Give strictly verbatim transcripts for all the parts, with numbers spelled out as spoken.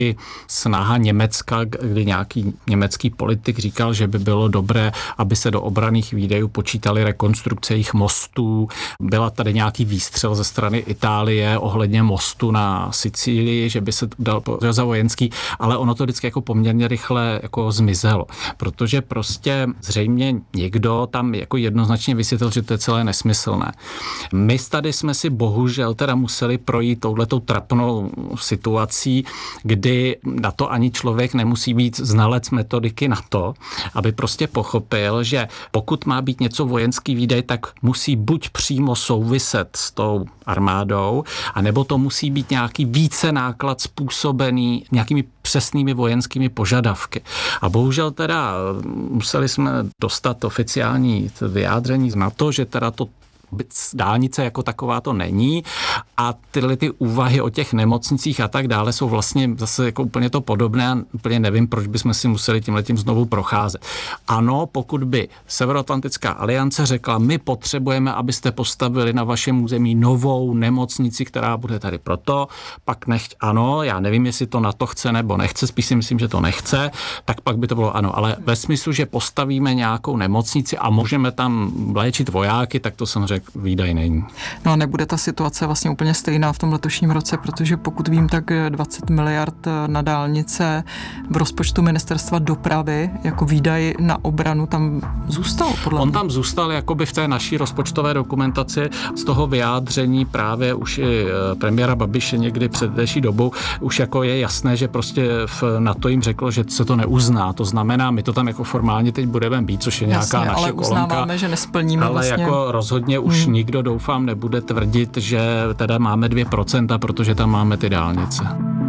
i snaha Německa, kdy nějaký německý politik říkal, že by bylo dobré, aby se do obranných výdajů počítaly rekonstrukce jejich mostů. Byla tady nějaký výstřel ze strany Itálie ohledně mostu na Sicílii, že by se dal za vojenský, ale ono to vždycky jako poměrně rychle jako zmizelo, protože prostě zřejmě někdo tam jako jednoznačně vysvětlil, že to je celé nesmyslné. My tady jsme si bohužel teda museli projít touhletou trapnou situací, kdy na to ani člověk nemusí být znalec metodiky na to, aby prostě pochopil, že pokud má být něco vojenský výdaj, tak musí buď přímo souviset s tou armádou, anebo to musí být nějaký více náklad způsobený nějakými přesnými vojenskými požadavky. A bohužel teda museli jsme dostat oficiální vyjádření na to, že teda to dálnice jako taková to není a tyhle ty úvahy o těch nemocnicích a tak dále jsou vlastně zase jako úplně to podobné a úplně nevím, proč bychom si museli tímhletím znovu procházet. Ano, pokud by Severoatlantická aliance řekla, my potřebujeme, abyste postavili na vašem území novou nemocnici, která bude tady proto, pak nechť ano, já nevím, jestli to na to chce nebo nechce, spíš si myslím, že to nechce, tak pak by to bylo ano, ale ve smyslu, že postavíme nějakou nemocnici a můžeme tam léčit vojáky, tak to samozřejmě výdaj není. No a nebude ta situace vlastně úplně stejná v tom letošním roce, protože pokud vím, tak dvacet miliard na dálnice v rozpočtu ministerstva dopravy jako výdaj na obranu tam zůstal, podle On mě. tam zůstal jakoby v té naší rozpočtové dokumentaci z toho vyjádření právě už i premiéra Babiše někdy před delší dobou, už jako je jasné, že prostě v NATO jim řeklo, že se to neuzná. To znamená, my to tam jako formálně teď budeme být, což je nějaká Jasně, naše ale kolonka. uznáváme, že nesplníme ale vlastně. jako rozhodně už hmm. nikdo, doufám, nebude tvrdit, že teda máme dvě procenta, protože tam máme ty dálnice.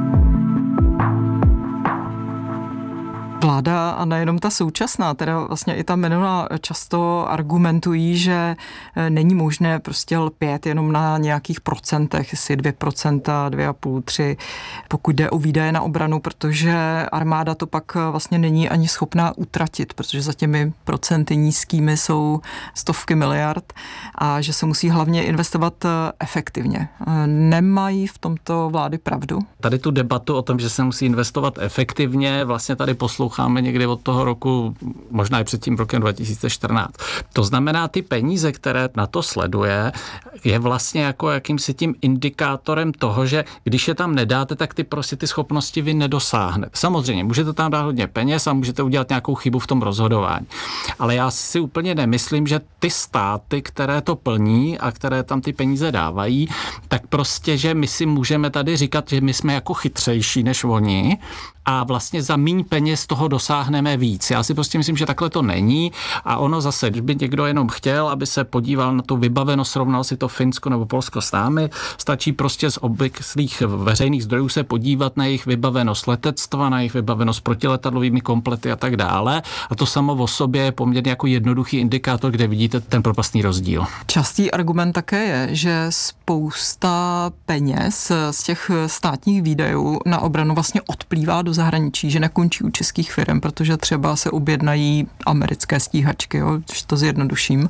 Vláda a nejenom ta současná, teda vlastně i ta minulá často argumentují, že není možné prostě lpět jenom na nějakých procentech, jestli dvě procenta, dvě a půl, tři, pokud jde o výdaje na obranu, protože armáda to pak vlastně není ani schopná utratit, protože za těmi procenty nízkými jsou stovky miliard a že se musí hlavně investovat efektivně. Nemají v tomto vlády pravdu? Tady tu debatu o tom, že se musí investovat efektivně, vlastně tady posloucháme někdy od toho roku, možná i před tím rokem dva tisíce čtrnáct. To znamená, ty peníze, které na to sleduje, je vlastně jako jakýmsi tím indikátorem toho, že když je tam nedáte, tak ty prostě ty schopnosti vy nedosáhnete. Samozřejmě, můžete tam dát hodně peněz a můžete udělat nějakou chybu v tom rozhodování. Ale já si úplně nemyslím, že ty státy, které to plní a které tam ty peníze dávají, tak prostě, že my si můžeme tady říkat, že my jsme jako chytřejší než oni a vlastně za míň peněz toho dosáhneme víc. Já si prostě myslím, že takhle to není a ono zase, když by někdo jenom chtěl, aby se podíval na tu vybavenost, srovnal si to Finsko nebo Polsko s námi, stačí prostě z obvyklých veřejných zdrojů se podívat na jejich vybavenost letectva, na jejich vybavenost protiletadlovými komplety a tak dále. A to samo o sobě je poměrně jako jednoduchý indikátor, kde vidíte ten propastný rozdíl. Častý argument také je, že spousta peněz z těch státních výdajů na obranu vlastně odplývá do zahraničí, že nekončí u českých firm, protože třeba se objednají americké stíhačky, jo, když to zjednoduším.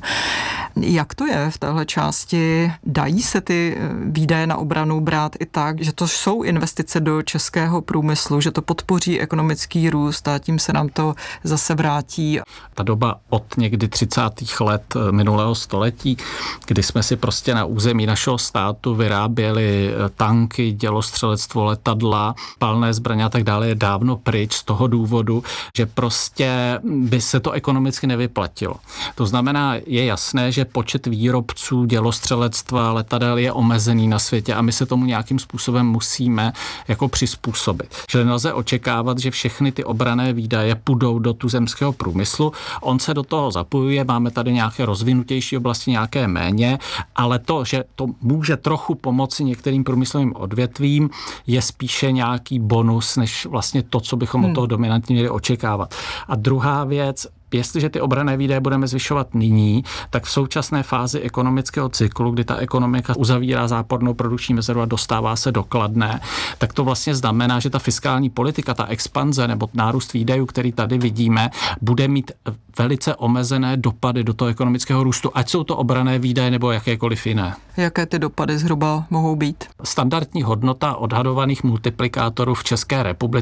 Jak to je v téhle části? Dají se ty výdaje na obranu brát i tak, že to jsou investice do českého průmyslu, že to podpoří ekonomický růst a tím se nám to zase vrátí? Ta doba od někdy třicátých let minulého století, kdy jsme si prostě na území našeho státu vyráběli tanky, dělostřelectvo, letadla, palné zbraně a tak dále, je dávno pryč z toho důvodu, že prostě by se to ekonomicky nevyplatilo. To znamená, je jasné, že počet výrobců dělostřelectva, letadel je omezený na světě a my se tomu nějakým způsobem musíme jako přizpůsobit. Čili nelze očekávat, že všechny ty obranné výdaje půjdou do tuzemského průmyslu. On se do toho zapojuje, máme tady nějaké rozvinutější oblasti, nějaké méně, ale to, že to může trochu pomoci některým průmyslovým odvětvím, je spíše nějaký bonus, než vlastně to, co bychom hmm. od toho dominantně měli očekávat. A druhá věc, jestliže ty obranné výdaje budeme zvyšovat nyní, tak v současné fázi ekonomického cyklu, kdy ta ekonomika uzavírá zápornou produkční mezeru a dostává se do kladné, tak to vlastně znamená, že ta fiskální politika, ta expanze nebo nárůst výdajů, který tady vidíme, bude mít velice omezené dopady do toho ekonomického růstu, ať jsou to obranné výdaje nebo jakékoliv jiné. Jaké ty dopady zhruba mohou být? Standardní hodnota odhadovaných multiplikátorů v České republice